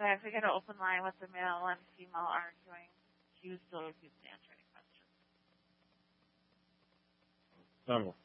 So if we get an open line with the male and female arguing, she would still refuse to answer any questions.